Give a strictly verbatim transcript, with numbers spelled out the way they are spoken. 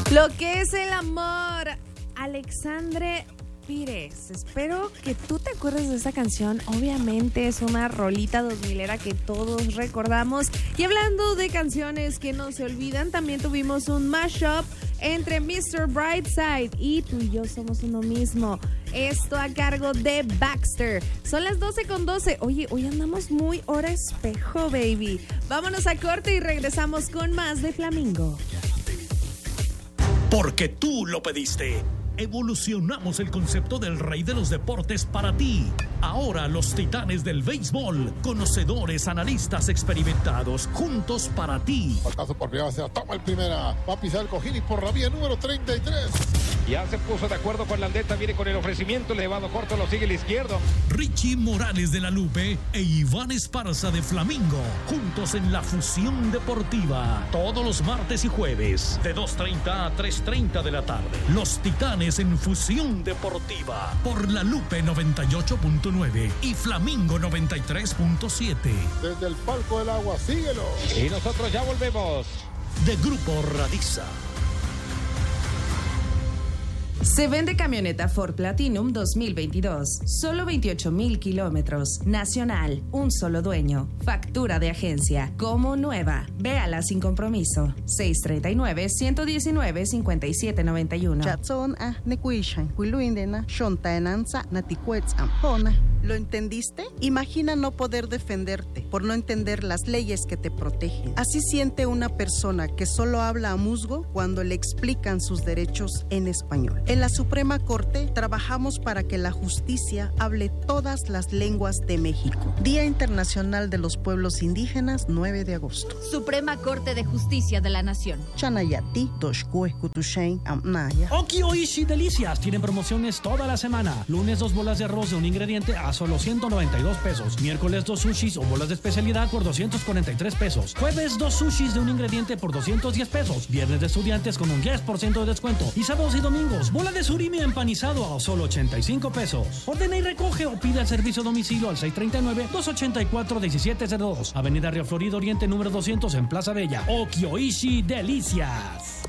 Lo que es el amor, Alexandre Pires. Espero que tú te acuerdes de esta canción. Obviamente es una rolita dos milera que todos recordamos. Y hablando de canciones que no se olvidan, también tuvimos un mashup entre mister Brightside y Tú y Yo Somos Uno Mismo. Esto a cargo de Baxter. Son las doce con doce. Oye, hoy andamos muy hora espejo, baby. Vámonos a corte y regresamos con más de Flamingo. Porque tú lo pediste. Evolucionamos el concepto del rey de los deportes para ti. Ahora los titanes del béisbol, conocedores, analistas experimentados, juntos para ti. Pasazo por primera, se la toma el primera. Va a pisar el cojín y por la vía número treinta y tres. Ya se puso de acuerdo con la aldeta, viene con el ofrecimiento, elevado corto, lo sigue el izquierdo. Richie Morales de la Lupe e Iván Esparza de Flamingo, juntos en la Fusión Deportiva. Todos los martes y jueves, de dos treinta a tres treinta de la tarde. Los titanes en Fusión Deportiva, por la Lupe noventa y ocho punto nueve y Flamingo noventa y tres punto siete. Desde el palco del agua, síguelo. Y nosotros ya volvemos. De Grupo Radiza. Se vende camioneta Ford Platinum dos mil veintidós. Solo veintiocho mil kilómetros. Nacional. Un solo dueño. Factura de agencia. Como nueva. Véala sin compromiso. seis tres nueve, uno uno nueve, cinco siete nueve uno. Chatson a Nequishan, Quiluindena, Shontaenanza, Naticuetz Ampona. ¿Lo entendiste? Imagina no poder defenderte por no entender las leyes que te protegen. Así siente una persona que solo habla a musgo cuando le explican sus derechos en español. En la Suprema Corte trabajamos para que la justicia hable todas las lenguas de México. Día Internacional de los Pueblos Indígenas, nueve de agosto. Suprema Corte de Justicia de la Nación. Chanayati, Toshkue, Kutushain, Amnaya. Oki Oishi Delicias tienen promociones toda la semana. Lunes dos bolas de arroz de un ingrediente a solo ciento noventa y dos pesos. Miércoles dos sushis o bolas de especialidad por doscientos cuarenta y tres pesos. Jueves dos sushis de un ingrediente por doscientos diez pesos. Viernes de estudiantes con un diez por ciento de descuento. Y sábados y domingos, bola de surimi empanizado a solo ochenta y cinco pesos. Ordena y recoge o pide el servicio a domicilio al seis tres nueve, dos ocho cuatro, uno siete cero dos. Avenida Río Florido Oriente número doscientos en Plaza Bella. Oki Oishi Delicias.